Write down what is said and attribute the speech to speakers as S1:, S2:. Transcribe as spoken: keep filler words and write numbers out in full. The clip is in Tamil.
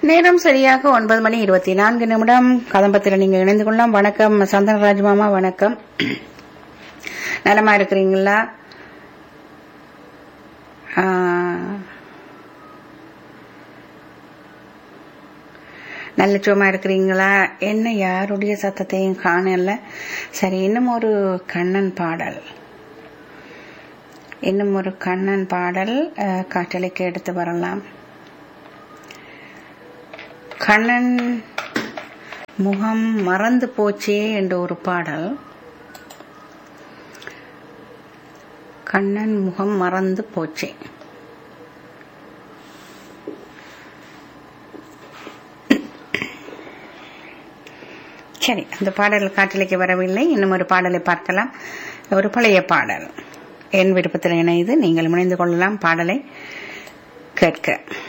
S1: நேரம் சரியாக ஒன்பது மணி இருபத்தி நான்கு நிமிடம். கதம்பத்தில் நீங்க இணைந்து கொள்ளலாம். வணக்கம் சந்தனராஜ் மாமா, வணக்கம். நலமா இருக்கிறீங்களா? நல்ல சும்மா இருக்கிறீங்களா? என்ன யாருடைய சத்தத்தையும் காணல. சரி, இன்னும் ஒரு கண்ணன் பாடல் இன்னும் ஒரு கண்ணன் பாடல் காற்றலைக்கு எடுத்து வரலாம். கண்ணன் முகம் மறந்து போச்சே என்ற ஒரு பாடல். கண்ணன் முகம் மறந்து போச்சே. சரி, அந்த பாடல் காற்றலைக்கு வரவில்லை. இன்னும் ஒரு பாடலை பார்க்கலாம். ஒரு பழைய பாடல் என் விருப்பத்தில் இணைந்து நீங்கள் இணைந்து கொள்ளலாம். பாடலை கேட்க